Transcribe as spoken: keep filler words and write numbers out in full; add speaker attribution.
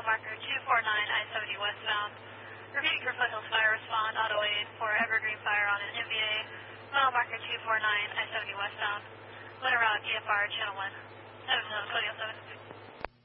Speaker 1: marker two four nine I seventy westbound. Repeating for Foothills Fire, respond auto aid for Evergreen Fire on an M V A. Mile marker two four nine I seventy westbound. Winter route E F R channel one. seven, no, twenty oh seven.